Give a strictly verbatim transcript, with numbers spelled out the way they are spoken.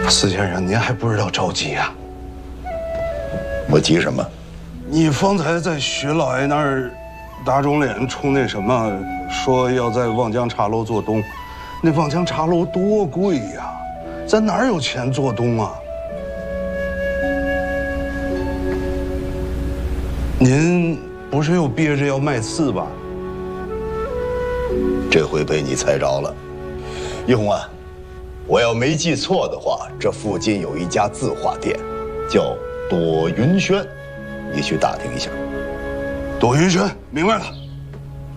司先生，您还不知道着急呀？ 我急什么？ 你方才在徐老爷那儿打肿脸充那什么，说要在望江茶楼做东，那望江茶楼多贵呀，咱哪有钱做东啊？您不是又憋着要卖刺吧？ 这回被你猜着了，一红啊，我要没记错的话，这附近有一家字画店，叫朵云轩，你去打听一下。 朵云轩，明白了。